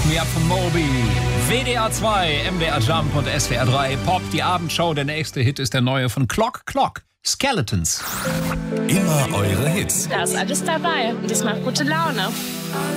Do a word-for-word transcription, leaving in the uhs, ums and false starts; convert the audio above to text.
Me Up von Moby. W D R zwei, M D R Jump und S W R drei Pop, die Abendshow. Der nächste Hit ist der neue von Clock Clock, Skeletons. Immer eure Hits. Da ist alles dabei und das macht gute Laune.